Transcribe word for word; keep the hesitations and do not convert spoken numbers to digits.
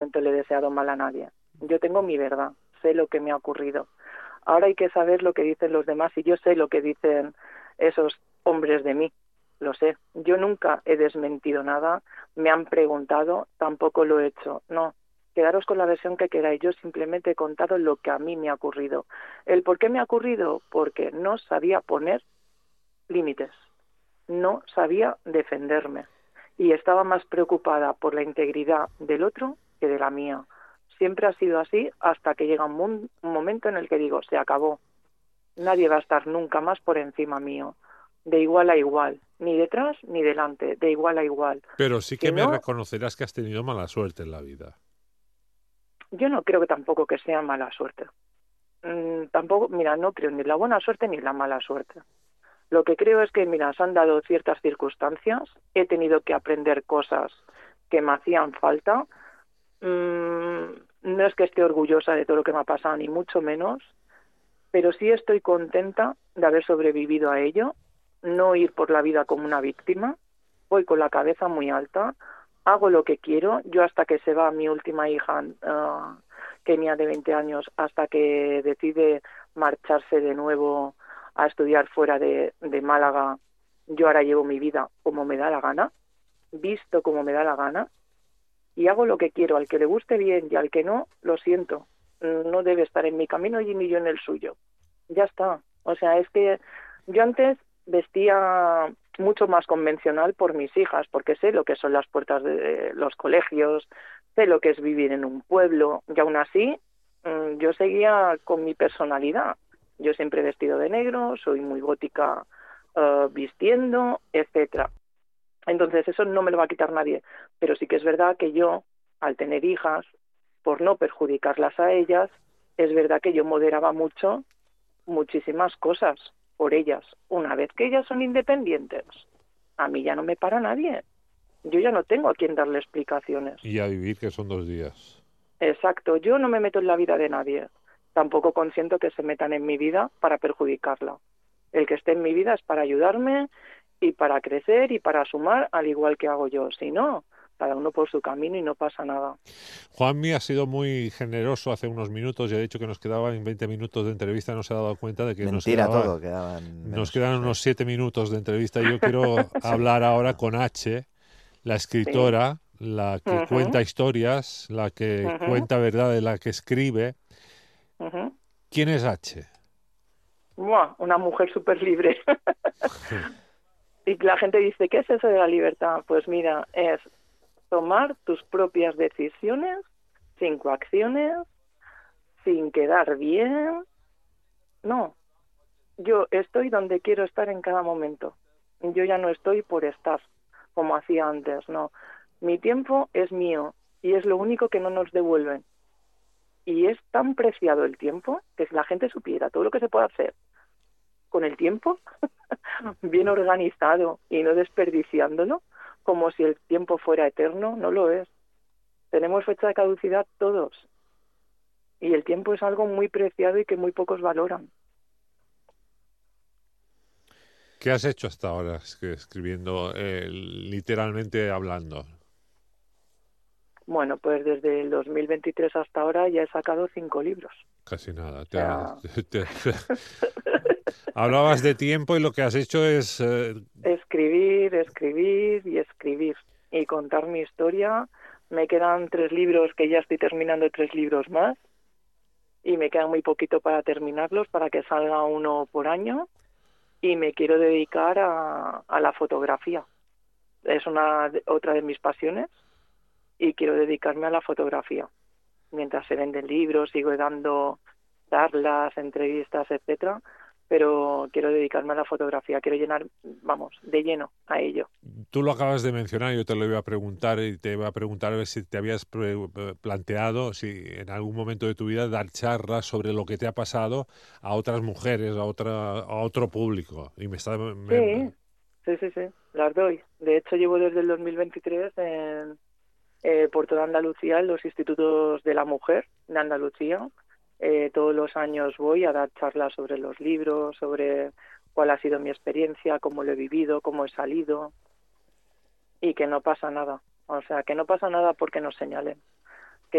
momento le he deseado mal a nadie. Yo tengo mi verdad, sé lo que me ha ocurrido. Ahora hay que saber lo que dicen los demás y yo sé lo que dicen esos hombres de mí, lo sé. Yo nunca he desmentido nada, me han preguntado, tampoco lo he hecho. No, quedaros con la versión que queráis. Yo simplemente he contado lo que a mí me ha ocurrido. ¿El por qué me ha ocurrido? Porque no sabía poner límites, no sabía defenderme y estaba más preocupada por la integridad del otro que de la mía. Siempre ha sido así hasta que llega un, mun- un momento en el que digo, se acabó. Nadie va a estar nunca más por encima mío. De igual a igual. Ni detrás ni delante. De igual a igual. Pero sí Si que me no, reconocerás que has tenido mala suerte en la vida. yo no creo que tampoco que sea mala suerte. Mm, tampoco, mira, no creo ni en la buena suerte ni en la mala suerte. Lo que creo es que, mira, se han dado ciertas circunstancias, he tenido que aprender cosas que me hacían falta. Mm, no es que esté orgullosa de todo lo que me ha pasado, ni mucho menos, pero sí estoy contenta de haber sobrevivido a ello, no ir por la vida como una víctima, voy con la cabeza muy alta, hago lo que quiero, yo hasta que se va mi última hija, uh, Kenia de veinte años, hasta que decide marcharse de nuevo a estudiar fuera de, de Málaga, yo ahora llevo mi vida como me da la gana, visto como me da la gana, y hago lo que quiero, al que le guste bien y al que no, lo siento, no debe estar en mi camino y ni yo en el suyo. Ya está. O sea, es que yo antes vestía mucho más convencional por mis hijas, porque sé lo que son las puertas de los colegios, sé lo que es vivir en un pueblo, y aún así yo seguía con mi personalidad. Yo siempre he vestido de negro, soy muy gótica uh, vistiendo, etcétera. Entonces eso no me lo va a quitar nadie, pero sí que es verdad que yo, al tener hijas, por no perjudicarlas a ellas, es verdad que yo moderaba mucho muchísimas cosas por ellas. Una vez que ellas son independientes, a mí ya no me para nadie. Yo ya no tengo a quien darle explicaciones. Y a vivir, que son dos días. Exacto, yo no me meto en la vida de nadie. Tampoco consiento que se metan en mi vida para perjudicarla. El que esté en mi vida es para ayudarme y para crecer y para sumar, al igual que hago yo. Si no, cada uno por su camino y no pasa nada. Juanmi ha sido muy generoso hace unos minutos y ha dicho que nos quedaban veinte minutos de entrevista. No se ha dado cuenta de que nos Mentira quedaba, todo, quedaban nos menos. quedan Sí. unos siete minutos de entrevista. Y yo quiero Sí. hablar ahora con H, la Sí. escritora, la que Uh-huh. cuenta historias, la que Uh-huh. cuenta verdades, la que escribe. Uh-huh. ¿Quién es H? Buah, una mujer súper libre. Y la gente dice, ¿qué es eso de la libertad? Pues mira, es tomar tus propias decisiones sin coacciones, sin quedar bien. No, yo estoy donde quiero estar en cada momento. Yo ya no estoy por estar como hacía antes, no. Mi tiempo es mío y es lo único que no nos devuelven. Y es tan preciado el tiempo que si la gente supiera todo lo que se puede hacer con el tiempo, bien organizado y no desperdiciándolo, como si el tiempo fuera eterno, no lo es. Tenemos fecha de caducidad todos y el tiempo es algo muy preciado y que muy pocos valoran. ¿Qué has hecho hasta ahora es que escribiendo, eh, literalmente hablando? Bueno, pues desde el dos mil veintitrés hasta ahora ya he sacado cinco libros. Casi nada. O Te ha- sea, te- hablabas de tiempo y lo que has hecho es... eh, escribir, escribir y escribir y contar mi historia. Me quedan tres libros que ya estoy terminando, tres libros más y me queda muy poquito para terminarlos, para que salga uno por año y me quiero dedicar a, a la fotografía. Es una otra de mis pasiones y quiero dedicarme a la fotografía. Mientras se venden libros, sigo dando charlas, entrevistas, etcétera, pero quiero dedicarme a la fotografía, quiero llenar, vamos, de lleno a ello. Tú lo acabas de mencionar, yo te lo iba a preguntar y te iba a preguntar a ver si te habías pre- planteado, si en algún momento de tu vida dar charlas sobre lo que te ha pasado a otras mujeres, a otra, a otro público. Y me está, me- Sí, sí, sí, sí, las doy. De hecho, llevo desde el dos mil veintitrés en eh, por toda Andalucía en los institutos de la mujer de Andalucía. Eh, todos los años voy a dar charlas sobre los libros, sobre cuál ha sido mi experiencia, cómo lo he vivido, cómo he salido y que no pasa nada. O sea, que no pasa nada porque nos señalen.